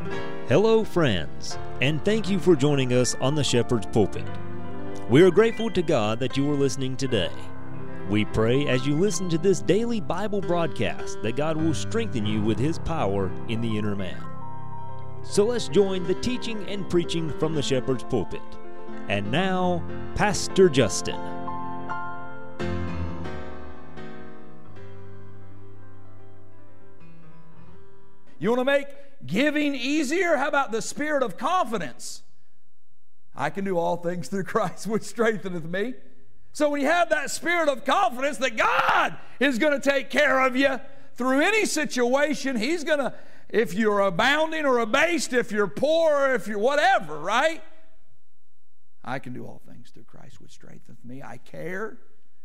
Hello, friends, and thank you for joining us on the Shepherd's Pulpit. We are grateful to God that you are listening today. We pray as you listen to this daily Bible broadcast that God will strengthen you with His power in the inner man. So let's join the teaching and preaching from the Shepherd's Pulpit. And now, Pastor Justin. You want to make giving easier? How about the spirit of confidence? I can do all things through Christ which strengtheneth me. So when you have that spirit of confidence that God is going to take care of you through any situation, He's going to, if you're abounding or abased, if you're poor or if you're whatever, right? I can do all things through Christ which strengtheneth me. I care.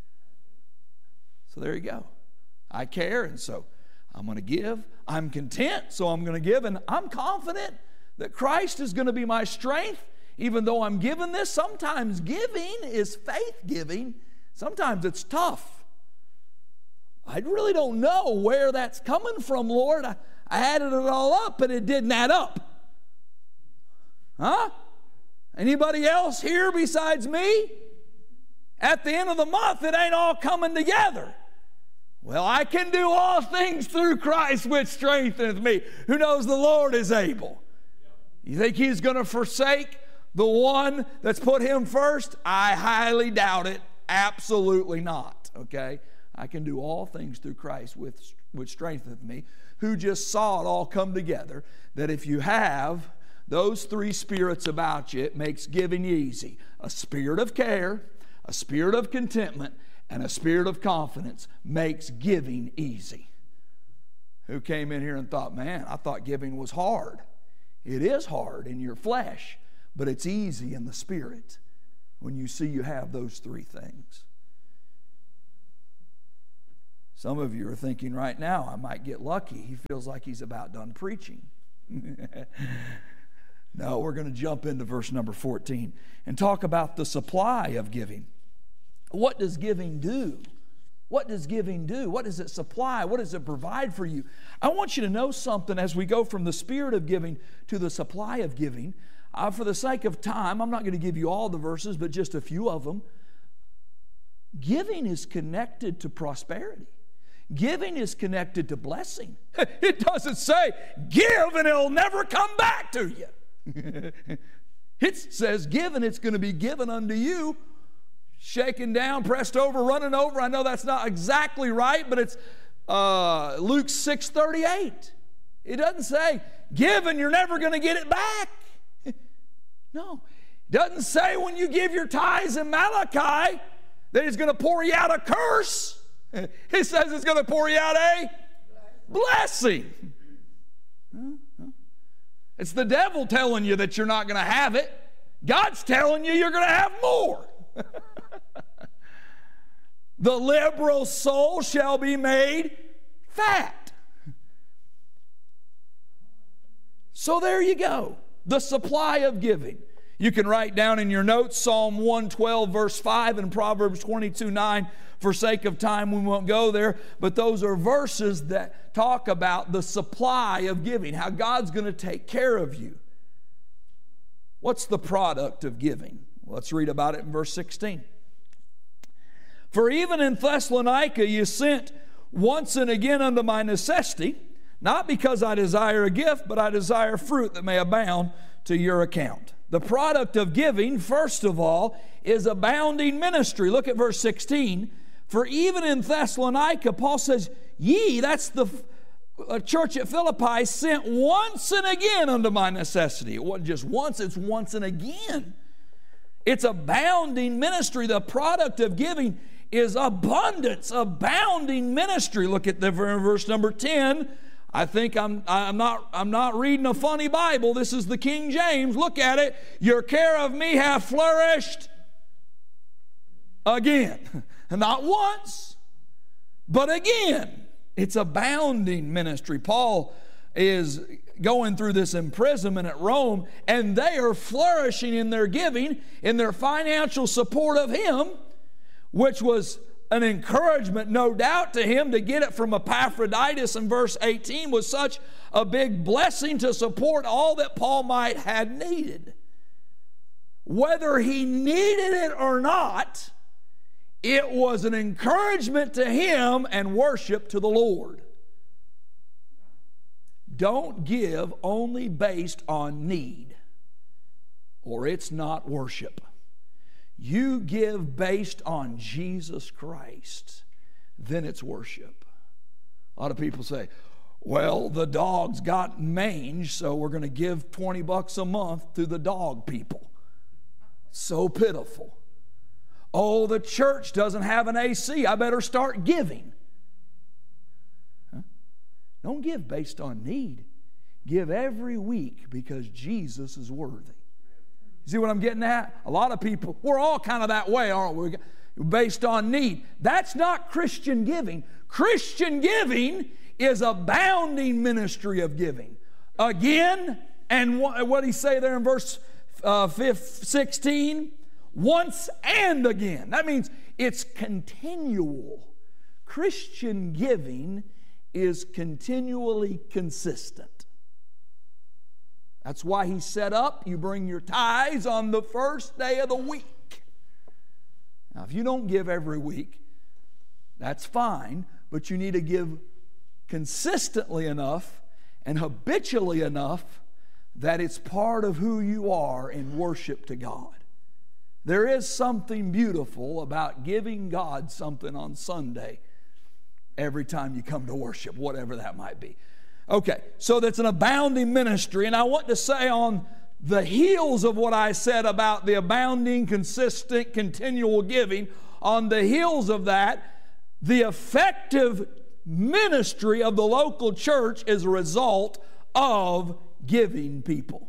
So there you go. I care, and so I'm going to give. I'm content, so I'm going to give. And I'm confident that Christ is going to be my strength, even though I'm given this. Sometimes giving is faith giving. Sometimes it's tough. I really don't know where that's coming from, Lord. I added it all up, but it didn't add up. Huh? Anybody else here besides me? At the end of the month, it ain't all coming together. Well, I can do all things through Christ which strengtheneth me. Who knows the Lord is able? You think He's going to forsake the one that's put Him first? I highly doubt it. Absolutely not. Okay? I can do all things through Christ which strengtheneth me, who just saw it all come together, that if you have those three spirits about you, it makes giving easy. A spirit of care, a spirit of contentment, and a spirit of confidence makes giving easy. Who came in here and thought, man, I thought giving was hard. It is hard in your flesh, but it's easy in the spirit when you see you have those three things. Some of you are thinking right now, I might get lucky. He feels like he's about done preaching. No, we're going to jump into verse number 14 and talk about the supply of giving. What does giving do? What does giving do? What does it supply? What does it provide for you? I want you to know something as we go from the spirit of giving to the supply of giving. For the sake of time, I'm not going to give you all the verses, but just a few of them. Giving is connected to prosperity. Giving is connected to blessing. It doesn't say, give and it'll never come back to you. It says, give and it's going to be given unto you. Shaken down, pressed over, running over. I know that's not exactly right, but it's Luke 6:38. It doesn't say, give and you're never going to get it back. No. It doesn't say when you give your tithes in Malachi that He's going to pour you out a curse. He says it's going to pour you out a blessing. It's the devil telling you that you're not going to have it. God's telling you you're going to have more. The liberal soul shall be made fat. So there you go. The supply of giving. You can write down in your notes Psalm 112 verse 5 and Proverbs 22:9. For sake of time we won't go there, but those are verses that talk about the supply of giving, how God's going to take care of you. What's the product of giving? Let's read about it in verse 16. For even in Thessalonica you sent once and again unto my necessity, not because I desire a gift, but I desire fruit that may abound to your account. The product of giving, first of all, is abounding ministry. Look at verse 16. For even in Thessalonica, Paul says, ye, that's the church at Philippi, sent once and again unto my necessity. It wasn't just once, it's once and again. It's abounding ministry. The product of giving is abundance, abounding ministry. Look at the verse number 10. I think I'm not reading a funny Bible. This is the King James. Look at it. Your care of me hath flourished again. Not once, but again. It's abounding ministry. Paul is going through this imprisonment at Rome, and they are flourishing in their giving, in their financial support of him, which was an encouragement, no doubt, to him. To get it from Epaphroditus in verse 18 was such a big blessing to support all that Paul might have needed. Whether he needed it or not, it was an encouragement to him and worship to the Lord. Don't give only based on need, or it's not worship. You give based on Jesus Christ, then it's worship. A lot of people say, well, the dog's got mange, so we're going to give $20 a month to the dog people. So pitiful. Oh, the church doesn't have an AC. I better start giving. Huh? Don't give based on need. Give every week because Jesus is worthy. See what I'm getting at? A lot of people, we're all kind of that way, aren't we? Based on need. That's not Christian giving. Christian giving is abounding ministry of giving. Again, and what did he say there in verse 16? Once and again. That means it's continual. Christian giving is continually consistent. That's why he set up, you bring your tithes on the first day of the week. Now, if you don't give every week, that's fine, but you need to give consistently enough and habitually enough that it's part of who you are in worship to God. There is something beautiful about giving God something on Sunday every time you come to worship, whatever that might be. Okay, so that's an abounding ministry, and I want to say on the heels of what I said about the abounding, consistent, continual giving, on the heels of that, the effective ministry of the local church is a result of giving people.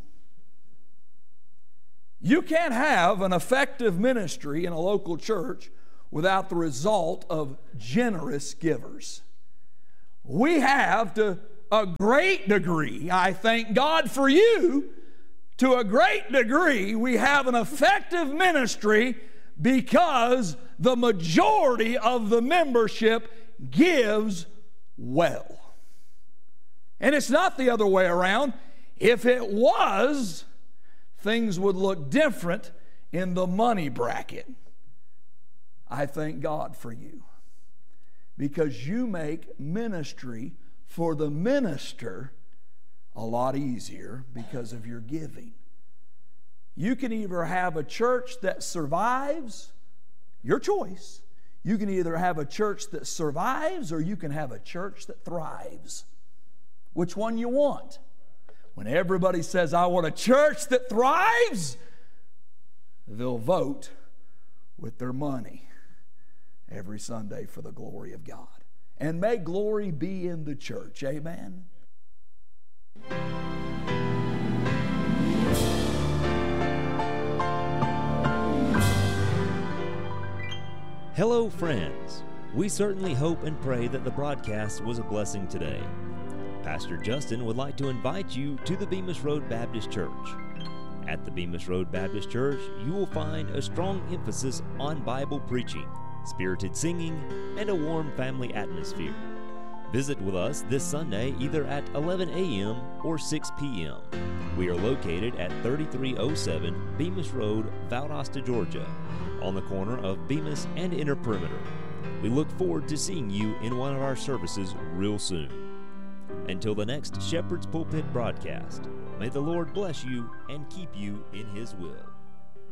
You can't have an effective ministry in a local church without the result of generous givers. We have, to a great degree, I thank God for you, to a great degree, we have an effective ministry because the majority of the membership gives well. And it's not the other way around. If it was, things would look different in the money bracket. I thank God for you because you make ministry for the minister a lot easier because of your giving. You can either have a church that survives, your choice. You can either have a church that survives or you can have a church that thrives. Which one you want? When everybody says, I want a church that thrives, they'll vote with their money every Sunday for the glory of God. And may glory be in the church. Amen. Hello, friends. We certainly hope and pray that the broadcast was a blessing today. Pastor Justin would like to invite you to the Bemis Road Baptist Church. At the Bemis Road Baptist Church, you will find a strong emphasis on Bible preaching, spirited singing, and a warm family atmosphere. Visit with us this Sunday either at 11 a.m. or 6 p.m. We are located at 3307 Bemis Road, Valdosta, Georgia, on the corner of Bemis and Inner Perimeter. We look forward to seeing you in one of our services real soon. Until the next Shepherd's Pulpit broadcast, may the Lord bless you and keep you in His will.